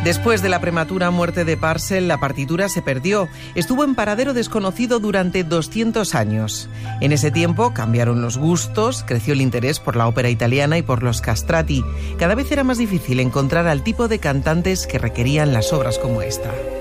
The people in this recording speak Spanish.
Después de la prematura muerte de Purcell, la partitura se perdió. Estuvo en paradero desconocido durante 200 años. En ese tiempo cambiaron los gustos, creció el interés por la ópera italiana y por los castrati. Cada vez era más difícil encontrar al tipo de cantantes que requerían las obras como esta.